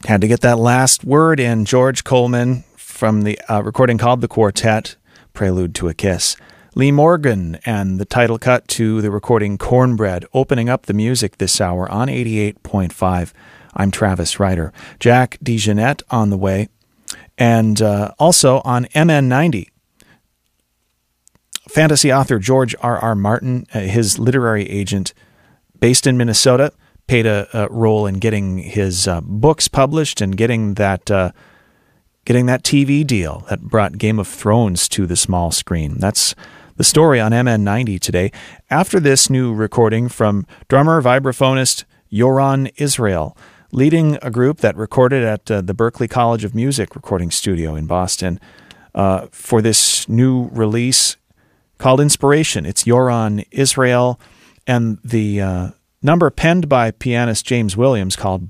Had to get that last word in. George Coleman from the recording called The Quartet, Prelude to a Kiss. Lee Morgan and the title cut to the recording Cornbread, opening up the music this hour on 88.5. I'm Travis Ryder. Jack DeJohnette on the way. And also on MN90, fantasy author George R.R. Martin, his literary agent based in Minnesota, played a role in getting his books published and getting that TV deal that brought Game of Thrones to the small screen. That's the story on MN90 today. After this new recording from drummer, vibraphonist Yoran Israel, leading a group that recorded at the Berklee College of Music recording studio in Boston for this new release called Inspiration. It's Yoran Israel and the number penned by pianist James Williams called